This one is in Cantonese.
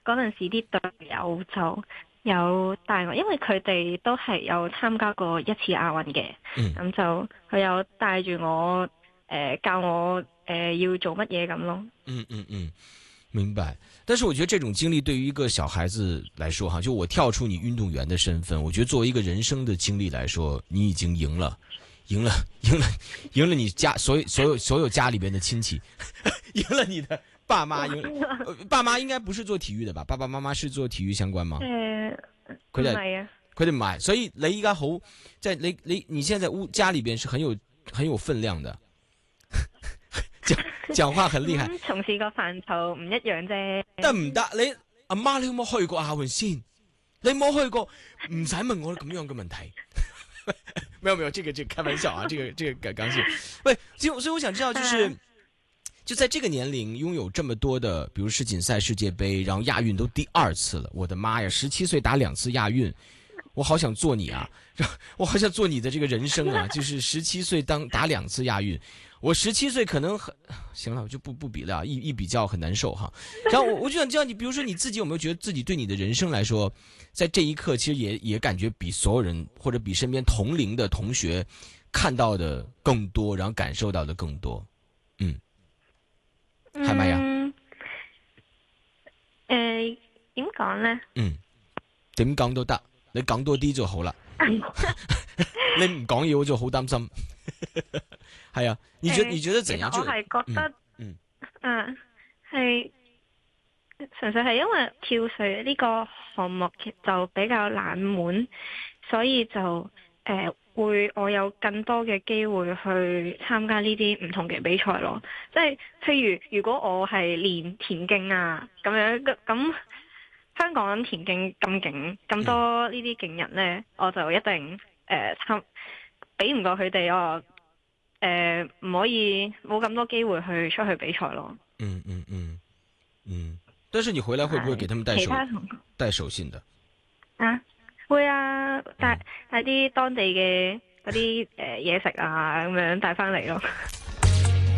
嗰陣時啲隊友就有帶我，因為佢哋都係有參加過一次亞運嘅，咁就佢有帶住我，教我要做乜嘢咁咯。 明白。但是我覺得這種經歷對於一個小孩子來說哈，就我跳出你運動員的身份，我覺得作為一個人生的經歷來說，你已經贏了你家所有家裏邊的親戚，贏了你的爸媽。爸媽應該不是做體育的吧？爸爸媽媽是做體育相關嗎？ 佢哋唔係啊， 佢哋唔係，所以你依家好，即係你現在在家裏邊是很有分量的。講話很厲害， 從事個範疇唔一樣啫。 得唔得？你阿媽，你有冇去過亞運先？你冇去過，唔使問我咁樣嘅問題。沒有，這個開玩笑啊，這個剛性。喂，所以我想知道，就在這個年齡擁有這麼多的，比如世錦賽、世界杯，然後亞運都第2次了。我的媽呀，17歲打2次亞運，我好想做你啊！我好想做你的這個人生啊！就是17歲打2次亞運。我17歲可能行了，我就不比了，一比較很難受哈。然後我就想知道你，比如說你自己有沒有覺得自己對你的人生來說，在這一刻其實也感覺比所有人或者比身邊同齡的同學看到的更多，然後感受到的更多。係咪啊？ 點講呢？ 點講都得，你講多啲就好啦。你唔講嘢我就好擔心。係啊，你覺得怎樣？ 我係覺得，係純粹係因為跳水呢個項目就比較冷門，所以就會我有更多嘅機會去參加呢啲唔同嘅比賽咯。即係譬如果我係練田徑啊咁樣，咁香港田徑咁勁，咁多呢啲勁人呢，我就一定比唔過佢哋哦。唔可以冇咁多機會去出去比賽咯。 但是你回來會不會給他們帶手信的？ 會啊，帶啲當地嘅嗰啲嘢食啊，咁樣帶翻嚟咯。